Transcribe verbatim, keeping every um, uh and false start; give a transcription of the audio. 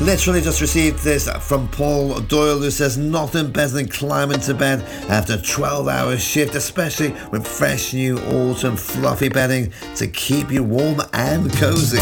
Literally just received this from Paul Doyle, who says nothing better than climbing to bed after a twelve hour shift, especially with fresh new autumn fluffy bedding to keep you warm and cozy.